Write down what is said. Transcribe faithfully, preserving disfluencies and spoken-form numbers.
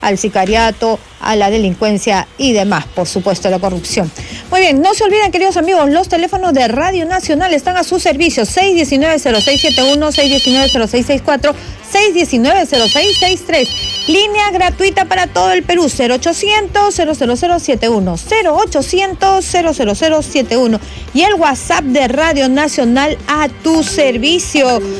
al sicariato, a la delincuencia y demás, por supuesto, la corrupción. Muy bien, no se olviden, queridos amigos, los teléfonos de Radio Nacional están a su servicio: seis uno nueve, cero seis siete uno, seis uno nueve, cero seis seis cuatro, seis uno nueve, cero seis seis tres. Línea gratuita para todo el Perú, cero ochocientos, cero cero cero siete uno, cero ochocientos, cero cero cero siete uno. Y el WhatsApp de Radio Nacional a tu servicio.